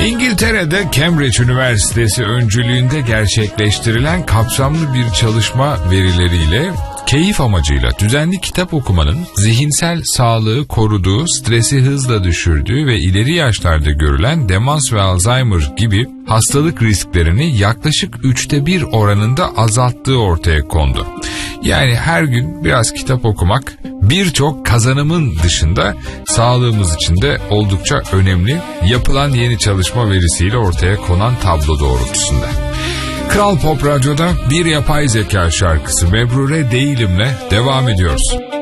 İngiltere'de Cambridge Üniversitesi öncülüğünde gerçekleştirilen kapsamlı bir çalışma verileriyle keyif amacıyla düzenli kitap okumanın zihinsel sağlığı koruduğu, stresi hızla düşürdüğü ve ileri yaşlarda görülen demans ve Alzheimer gibi hastalık risklerini yaklaşık 1/3 oranında azalttığı ortaya kondu. Yani her gün biraz kitap okumak birçok kazanımın dışında sağlığımız için de oldukça önemli, yapılan yeni çalışma verisiyle ortaya konan tablo doğrultusunda. Kral Pop Radyo'da bir yapay zeka şarkısı Mebrure Değilim'le devam ediyoruz.